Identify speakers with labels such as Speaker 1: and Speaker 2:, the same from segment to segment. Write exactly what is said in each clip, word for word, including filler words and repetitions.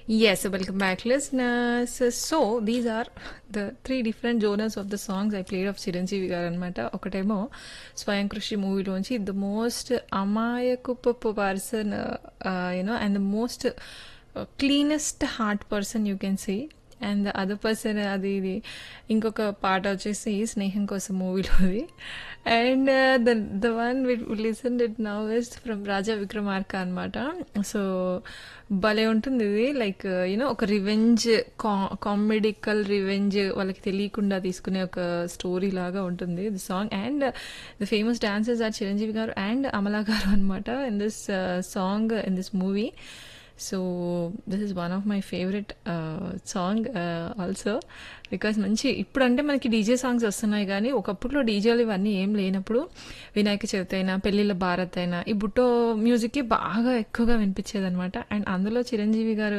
Speaker 1: Yes, welcome back, listeners. So, these are the three different genres of the songs I played of Chiranjeevi గారు అనమాట. ఒకటేమో స్వయం కృషి మూవీలోంచి the most అమాయకుపు person you know and the most cleanest heart person you can see. And the other person అది ఇది ఇంకొక పాట వచ్చేసి స్నేహం కోసం మూవీలోది. And the the one we listen it now is from రాజా విక్రమార్క అనమాట. సో భలే ఉంటుంది ఇది, లైక్ యూనో ఒక రివెంజ్ కా కామెడికల్ రివెంజ్ వాళ్ళకి తెలియకుండా తీసుకునే ఒక స్టోరీ లాగా ఉంటుంది the song. And the famous dancers are Chiranjeevi గారు అండ్ అమలా గారు అనమాట in this song in this movie. So this is one of my favourite song also because మంచి ఇప్పుడు అంటే మనకి డీజే సాంగ్స్ వస్తున్నాయి, కానీ ఒకప్పుడులో డీజేలు ఇవన్నీ ఏం లేనప్పుడు వినాయక చవితి అయినా పెళ్ళిళ్ళ భారత్ అయినా ఈ బుట్టో మ్యూజిక్కి బాగా ఎక్కువగా వినిపించేది అనమాట. అండ్ అందులో చిరంజీవి గారు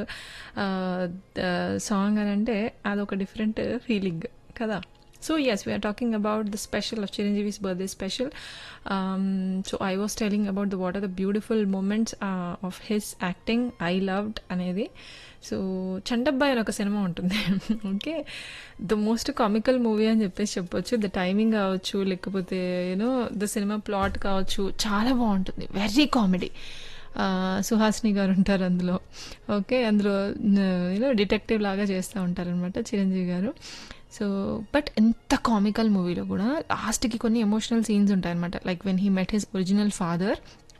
Speaker 1: సాంగ్ అని అంటే అదొక డిఫరెంట్ ఫీలింగ్ కదా. So yes, we are talking about the special of Chiranjeevi's birthday special. Um, so I was telling about the what are the beautiful moments uh, of his acting I loved అనేది. So Chantabbai అని ఒక cinema ఉంటుంది, okay, the most comical movie అని చెప్పేసి చెప్పొచ్చు. The timing కావచ్చు, లేకపోతే you know the cinema plot కావచ్చు, చాలా బాగుంటుంది, వెరీ కామెడీ. సుహాసిని గారు ఉంటారు అందులో, ఓకే, అందులో యూనో డిటెక్టివ్ లాగా చేస్తూ ఉంటారనమాట చిరంజీవి గారు. సో బట్ ఎంత కామికల్ మూవీలో కూడా లాస్ట్కి కొన్ని ఎమోషనల్ సీన్స్ ఉంటాయన్నమాట. Like when he met his original father,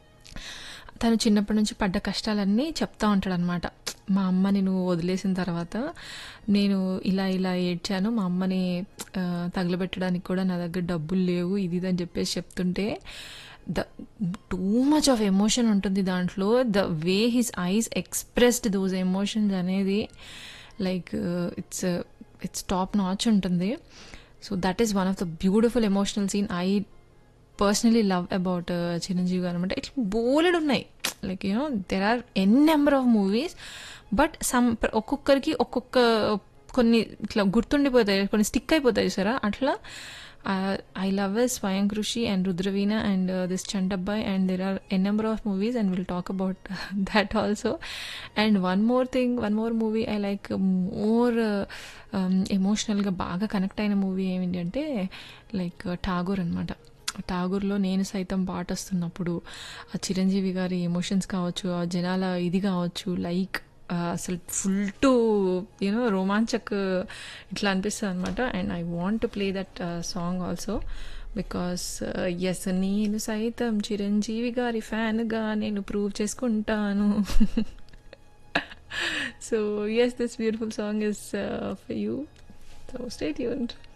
Speaker 1: తను చిన్నప్పటి నుంచి పడ్డ కష్టాలన్నీ చెప్తా ఉంటాడనమాట. మా అమ్మని నువ్వు వదిలేసిన తర్వాత నేను ఇలా ఇలా ఏడ్చాను, మా అమ్మని తగలబెట్టడానికి కూడా నా దగ్గర డబ్బులు లేవు, ఇది ఇది అని చెప్పేసి చెప్తుంటే the too much of emotion ఉంటుంది దాంట్లో. The way his eyes expressed those emotions అనేది like it's it's top notch ఉంటుంది. So that is one of the beautiful emotional scene I personally love about Chiranjeevi గారు అనమాట. ఇట్లా బోలెడ్ ఉన్నాయి, like you know there are N number of movies, but some ఒక్కొక్కరికి ఒక్కొక్క కొన్ని ఇట్లా గుర్తుండిపోతాయి, కొన్ని స్టిక్ అయిపోతాయి సరే. అట్లా ఐ లవ్ స్వయం కృషి and Rudraveena and this Chantabbai and there are N number of movies and will talk about that also. And one more thing, one more movie I like more ఎమోషనల్గా బాగా కనెక్ట్ అయిన మూవీ ఏమిటి అంటే లైక్ ఠాగూర్ అనమాట. ఠాగూర్లో నేను సైతం పాట వస్తున్నప్పుడు ఆ చిరంజీవి గారి ఎమోషన్స్ కావచ్చు, ఆ జనాల ఇది కావచ్చు, లైక్ అసలు ఫుల్ టు యూనో రోమాంచక్ ఇట్లా అనిపిస్తుంది అనమాట. And I want to play that song also because yes, నేను సైతం చిరంజీవి గారి ఫ్యాన్గా నేను ప్రూవ్ చేసుకుంటాను. So yes, this beautiful song is for you, so stay tuned.